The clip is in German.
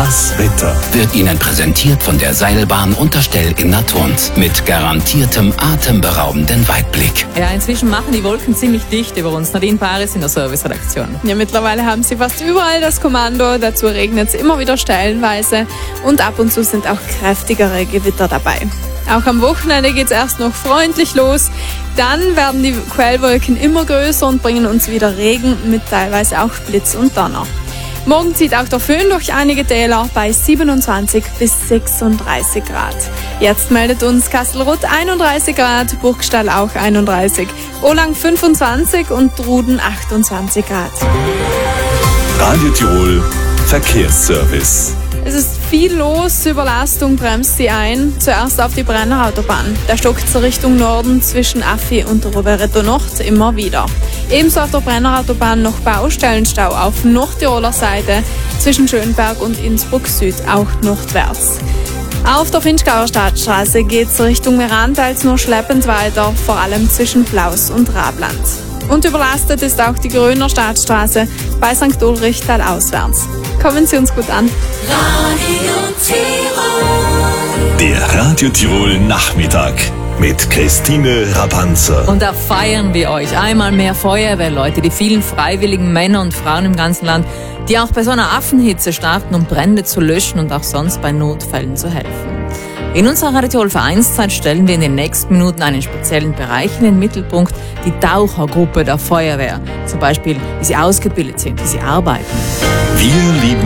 Das Wetter wird Ihnen präsentiert von der Seilbahn Unterstell in Naturns mit garantiertem atemberaubenden Weitblick. Ja, inzwischen machen die Wolken ziemlich dicht über uns. Nadine Paris in der Serviceredaktion. Ja, mittlerweile haben sie fast überall das Kommando. Dazu regnet es immer wieder stellenweise und ab und zu sind auch kräftigere Gewitter dabei. Auch am Wochenende geht es erst noch freundlich los. Dann werden die Quellwolken immer größer und bringen uns wieder Regen mit teilweise auch Blitz und Donner. Morgen zieht auch der Föhn durch einige Täler bei 27 bis 36 Grad. Jetzt meldet uns Kastelruth 31 Grad, Burgstall auch 31, Olang 25 und Truden 28 Grad. Radio Tirol Verkehrsservice. Es ist viel los, Überlastung bremst sie ein. Zuerst auf die Brenner Autobahn. Da stockt sie Richtung Norden zwischen Affi und Rovereto Nord immer wieder. Ebenso auf der Brenner Autobahn noch Baustellenstau auf Nordtiroler Seite zwischen Schönberg und Innsbruck Süd, auch nordwärts. Auf der Finchgauer Stadtstraße geht es Richtung Meran teils nur schleppend weiter, vor allem zwischen Plaus und Rabland. Und überlastet ist auch die Gröner Stadtstraße bei St. Ulrich talauswärts. Kommen Sie uns gut an. Radio Tirol. Der Radio Tirol Nachmittag mit Christine Rabanzer. Und da feiern wir euch. Einmal mehr Feuerwehrleute, die vielen freiwilligen Männer und Frauen im ganzen Land, die auch bei so einer Affenhitze starten, um Brände zu löschen und auch sonst bei Notfällen zu helfen. In unserer Radio Tirol Vereinszeit stellen wir in den nächsten Minuten einen speziellen Bereich in den Mittelpunkt, die Tauchergruppe der Feuerwehr. Zum Beispiel, wie sie ausgebildet sind, wie sie arbeiten. Wir lieben